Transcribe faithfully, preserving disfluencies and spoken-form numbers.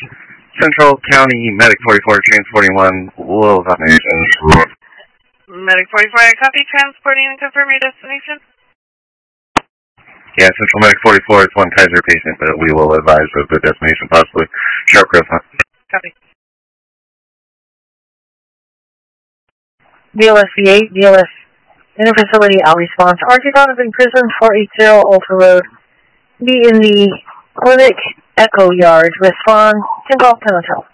Central County Medic forty-four transporting one Louisville destination. Medic forty-four, I copy, transporting and confirm your destination. Yeah, Central Medic forty-four is one Kaiser patient, but we will advise of the destination, possibly Sharp Grove. Copy. D L S V eight, D L S Interfacility out response. R T Donovan Prison four eighty Alta Road. Be in the clinic Echo Yard. Respond to Golf Hotel.